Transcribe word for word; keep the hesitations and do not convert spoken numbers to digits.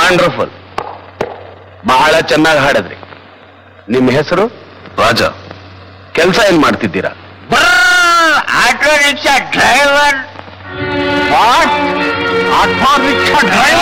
Wonderful. ಬಹಳ ಚೆನ್ನಾಗಿ ಹಾಡಿದ್ರಿ. ನಿಮ್ಮ ಹೆಸರು? ರಾಜ. ಕೆಲಸ ಏನ್ ಮಾಡ್ತಿದ್ದೀರಾ? Auto rickshaw driver. Auto rickshaw driver